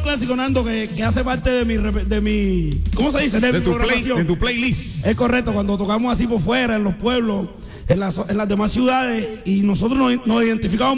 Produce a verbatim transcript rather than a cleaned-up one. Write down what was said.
clásico, Nando, que, que hace parte de mi, de mi, ¿cómo se dice? De, de, mi tu, play, programación. de tu playlist. Es correcto, cuando tocamos así por fuera, en los pueblos, en las, en las demás ciudades, y nosotros nos, nos identificamos